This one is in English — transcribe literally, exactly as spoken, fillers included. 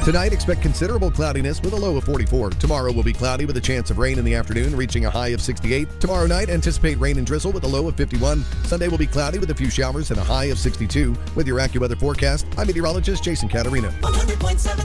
Tonight, expect considerable cloudiness with a low of forty-four. Tomorrow will be cloudy with a chance of rain in the afternoon, reaching a high of sixty-eight. Tomorrow night, anticipate rain and drizzle with a low of fifty-one. Sunday will be cloudy with a few showers and a high of sixty-two. With your AccuWeather forecast, I'm meteorologist Jason Caterina. one hundred point seven